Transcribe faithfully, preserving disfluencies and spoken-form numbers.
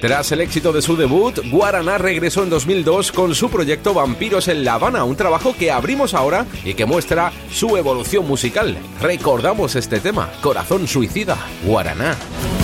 Tras el éxito de su debut, Guaraná regresó en dos mil dos con su proyecto Vampiros en La Habana, un trabajo que abrimos ahora y que muestra su evolución musical. Recordamos este tema, Corazón Suicida, Guaraná.